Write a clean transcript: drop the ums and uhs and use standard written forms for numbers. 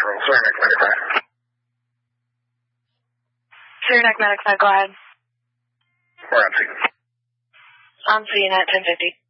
Saranac Medic 5. Saranac Medic 5, go ahead. We're on scene. On scene at 10:50.